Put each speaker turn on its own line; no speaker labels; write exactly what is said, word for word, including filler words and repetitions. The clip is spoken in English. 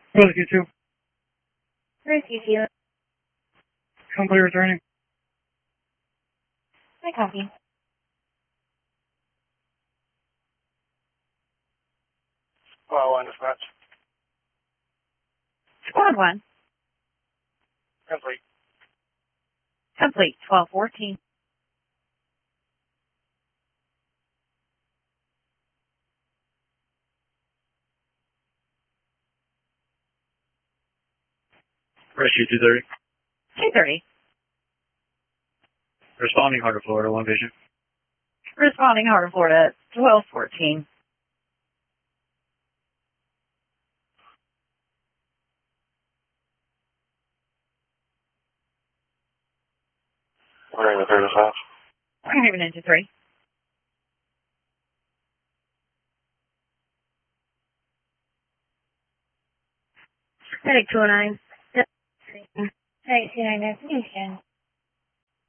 Rescue two.
Rescue two.
Company returning.
I copy.
Squad one dispatch.
Squad one.
Complete.
Complete. twelve fourteen.
Rescue two thirty.
two thirty.
Responding Heart of Florida, one vision.
Responding Heart of Florida, twelve fourteen.
We're in the thirty-five.
We're moving into three. Medic two oh nine. Medic two oh nine destination.